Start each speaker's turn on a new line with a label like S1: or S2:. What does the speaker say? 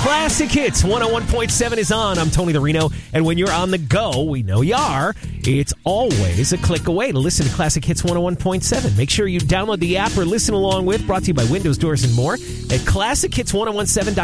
S1: Classic Hits 101.7 is on. I'm Tony the Reno. And when you're on the go, we know you are, it's always a click away to listen to Classic Hits 101.7. Make sure you download the app or listen along with. Brought to you by Windows, Doors, and More at ClassicHits1017.com.